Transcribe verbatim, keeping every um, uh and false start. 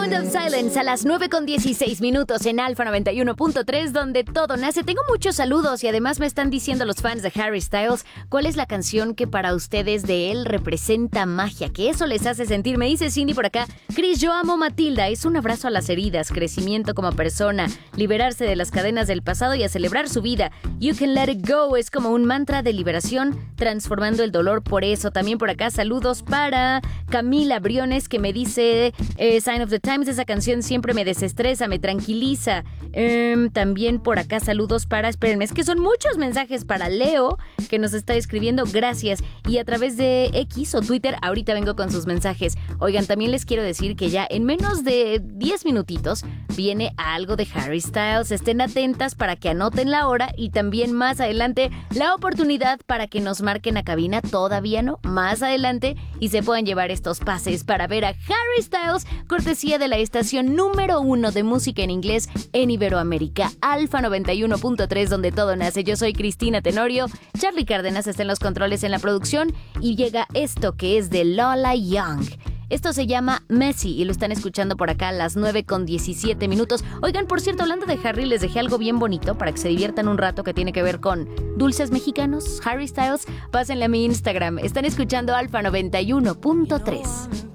Moment of Silence a las nueve con dieciséis minutos en Alfa noventa y uno punto tres, donde todo nace. Tengo muchos saludos y además me están diciendo los fans de Harry Styles cuál es la canción que para ustedes de él representa magia, que eso les hace sentir. Me dice Cindy por acá: Chris, yo amo Matilda, es un abrazo a las heridas, crecimiento como persona, liberarse de las cadenas del pasado y a celebrar su vida. You can let it go es como un mantra de liberación, transformando el dolor por eso. También por acá saludos para Camila Briones, que me dice eh, Sign of the Times, esa canción siempre me desestresa, me tranquiliza. Eh, también por acá saludos para, espérenme, es que son muchos mensajes para Leo, que nos está escribiendo, gracias. Y a través de X o Twitter, ahorita vengo con sus mensajes. Oigan, también les quiero decir que ya en menos de diez minutitos viene algo de Harry Styles. Estén atentas para que anoten la hora y también más adelante la oportunidad para que nos marquen a cabina, todavía no, más adelante, y se puedan llevar estos pases para ver a Harry Styles, cortesía de la estación número uno de música en inglés en Iberoamérica, Alfa noventa y uno punto tres, donde todo nace. Yo soy Cristina Tenorio, Charlie Cárdenas está en los controles en la producción y llega esto que es de Lola Young. Esto se llama Messi y lo están escuchando por acá a las nueve con diecisiete minutos. Oigan, por cierto, hablando de Harry, les dejé algo bien bonito para que se diviertan un rato que tiene que ver con dulces mexicanos, Harry Styles. Pásenle a mi Instagram. Están escuchando Alfa noventa y uno punto tres.